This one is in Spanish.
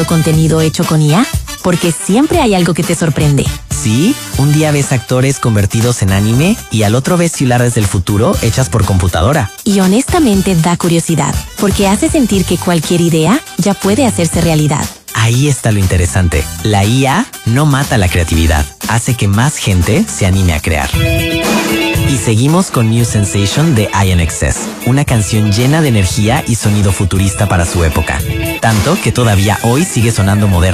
contenido hecho con IA? Porque siempre hay algo que te sorprende. Sí, un día ves actores convertidos en anime y al otro ves ciudades del futuro hechas por computadora. Y honestamente da curiosidad, porque hace sentir que cualquier idea ya puede hacerse realidad. Ahí está lo interesante. La IA no mata la creatividad, hace que más gente se anime a crear. Y seguimos con New Sensation de INXS, una canción llena de energía y sonido futurista para su época. Tanto que todavía hoy sigue sonando moderna.